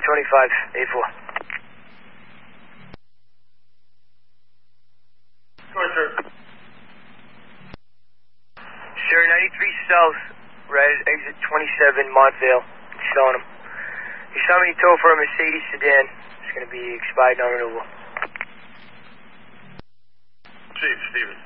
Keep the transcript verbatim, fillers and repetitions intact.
twenty-five, eight four. Go ahead, sir. Sir, ninety-three South, right at exit twenty-seven, Montvale. Showing him. He saw me tow for a Mercedes sedan. It's going to be expired non-renewable. Chief, Stevens.